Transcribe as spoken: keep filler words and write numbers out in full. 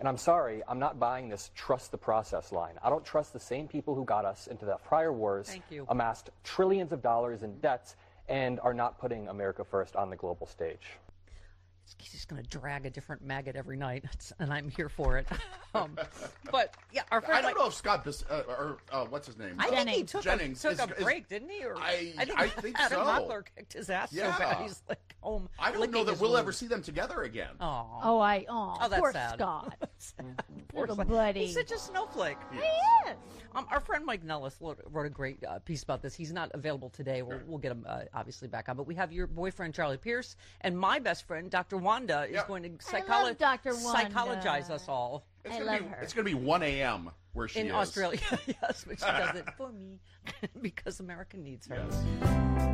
And I'm sorry, I'm not buying this trust the process line. I don't trust the same people who got us into the prior wars, Thank you. amassed trillions of dollars in debts, and are not putting America first on the global stage. He's just going to drag a different maggot every night, and I'm here for it. Um, but yeah, our friend. I don't like, know if Scott Bis- uh, or uh, what's his name? I think he took Jennings a, took is, a break, didn't he? Or I, I think, I think Adam so. Hochler kicked his ass Yeah. so bad he's like home. I don't know licking that his we'll wounds. ever see them together again. Oh, Oh, I, oh, Oh, that's poor sad. Scott. poor Little Scott. buddy. He's such a snowflake. He is. Um, our friend Mike Nellis wrote, wrote a great uh, piece about this. He's not available today. We'll, we'll get him uh, obviously back on. But we have your boyfriend Charlie Pierce and my best friend Doctor Wanda is Yeah. going to I psycholo- love Doctor Wanda. psychologize us all It's I gonna love be, her. It's going to be one a m where she in is. Australia. Yes, but she does it for me because America needs her. Yes.